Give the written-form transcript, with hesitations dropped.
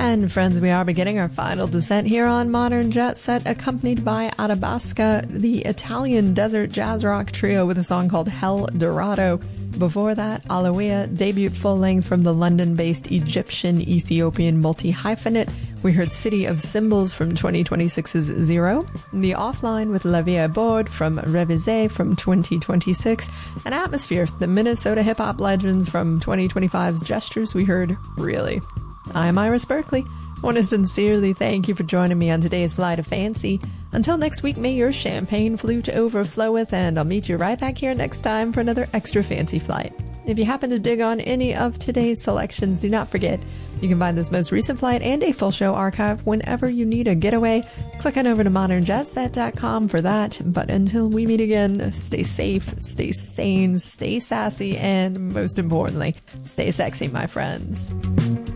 And friends, we are beginning our final descent here on Modern Jet Set, accompanied by Arabasca, the Italian desert jazz rock trio with a song called Hell Dorado. Before that, Alawiyah, debut full-length from the London-based Egyptian-Ethiopian multi-hyphenate. We heard City of Symbols from 2026's Zero, The Offline with La Vie Board from Revisé from 2026, and Atmosphere, the Minnesota hip-hop legends from 2025's Gestures. We heard Really. I'm Iris Berkeley. I want to sincerely thank you for joining me on today's Flight of Fancy. Until next week, may your champagne flute overfloweth, and I'll meet you right back here next time for another extra fancy flight. If you happen to dig on any of today's selections, do not forget, you can find this most recent flight and a full show archive whenever you need a getaway. Click on over to modernjetset.com for that. But until we meet again, stay safe, stay sane, stay sassy, and most importantly, stay sexy, my friends.